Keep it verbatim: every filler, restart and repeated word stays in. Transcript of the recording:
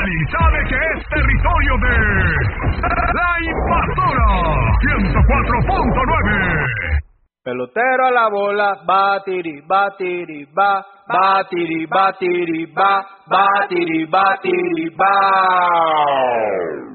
Mexicali sabe que es territorio de La Invasora ciento cuatro punto nueve. Pelotero a la bola, batiri, batiri, ba, batiri, batiri, ba, batiri, batiri, ba.